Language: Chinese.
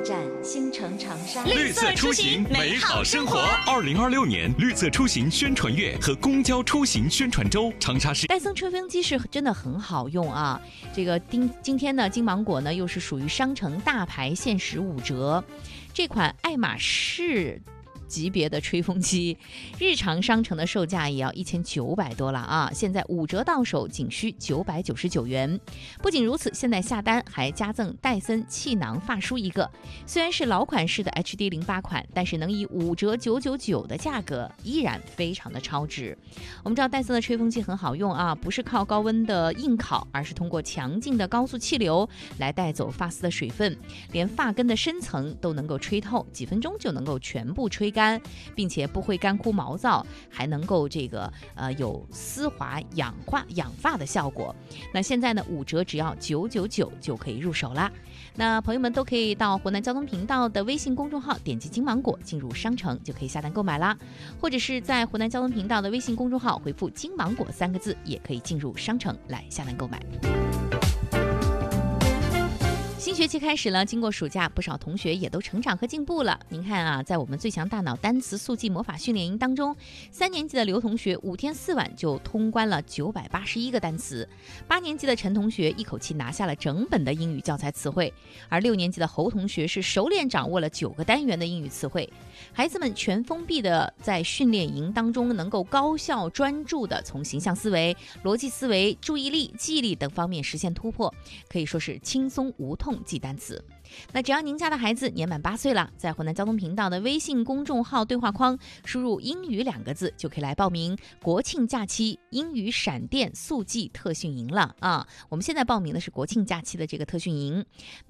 站，星城长沙。 绿色出行，美好生活。2026年绿色出行宣传月和公交出行宣传周，长沙市戴森吹风机是真的很好用啊！这个今天呢，金芒果呢又是属于商城大牌限时5折，这款爱马仕级别的吹风机，日常商城的售价也要1900多了啊！现在5折到手，仅需999元。不仅如此，现在下单还加赠戴森气囊发梳一个。虽然是老款式的 HD08 款，但是能以5折999的价格，依然非常的超值。我们知道戴森的吹风机很好用啊，不是靠高温的硬烤，而是通过强劲的高速气流来带走发丝的水分，连发根的深层都能够吹透，几分钟就能够全部吹干，并且不会干枯毛躁，还能够有丝滑养发的效果。那现在呢5折只要999就可以入手啦。那朋友们都可以到湖南交通频道的微信公众号点击金芒果进入商城就可以下单购买啦，或者是在湖南交通频道的微信公众号回复金芒果3个字也可以进入商城来下单购买。新学期开始了，经过暑假，不少同学也都成长和进步了。您看啊，在我们最强大脑单词速记魔法训练营当中，3年级的刘同学5天4晚就通关了981个单词，8年级的陈同学一口气拿下了整本的英语教材词汇，而6年级的侯同学是熟练掌握了9个单元的英语词汇。孩子们全封闭的在训练营当中，能够高效专注的从形象思维、逻辑思维、注意力、记忆力等方面实现突破，可以说是轻松无痛记单词。那只要您家的孩子年满8岁了，在湖南交通频道的微信公众号对话框输入英语2个字，就可以来报名国庆假期英语闪电速记特训营了啊！我们现在报名的是国庆假期的这个特训营。